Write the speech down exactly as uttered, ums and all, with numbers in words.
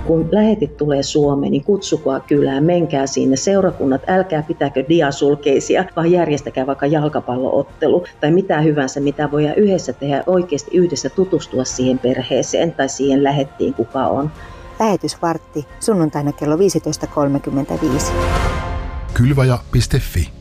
kun lähetit tulee Suomeen, niin kutsukaa kylään, menkää sinne seurakunnat, älkää pitääkö diasulkeisia, vaan järjestäkää vaikka jalkapalloottelu tai mitä hyvänsä, mitä voidaan yhdessä tehdä, oikeasti yhdessä tutustua siihen perheeseen tai siihen lähettiin, kuka on. Lähetysvartti sunnuntaina kello viisitoista kolmekymmentäviisi. Kylvaja piste fi